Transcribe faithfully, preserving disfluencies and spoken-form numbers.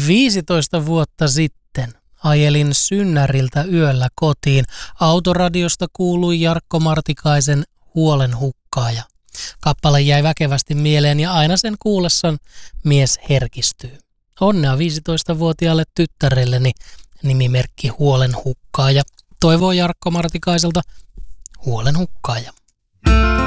viisitoista vuotta sitten ajelin synnäriltä yöllä kotiin. Autoradiosta kuului Jarkko Martikaisen Huolen hukkaaja. Kappale jäi väkevästi mieleen ja aina sen kuullessaan mies herkistyy. Onnea viisitoistavuotiaalle tyttärelleni, nimimerkki Huolen hukkaaja. Toivoo Jarkko Martikaiselta Huolen hukkaaja.